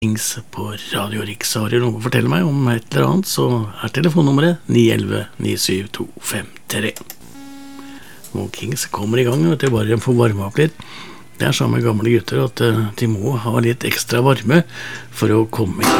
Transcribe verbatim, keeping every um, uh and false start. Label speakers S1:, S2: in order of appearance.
S1: Kings på Radio Riks. Har du noe å fortelle meg om et eller annet, så er telefonnummeret ni ett ett ni syv to fem tre. Og Kings kommer i gang, vet du, bare får varme opp litt. Det er sånn med gamle gutter at de må ha litt ekstra varme for å komme i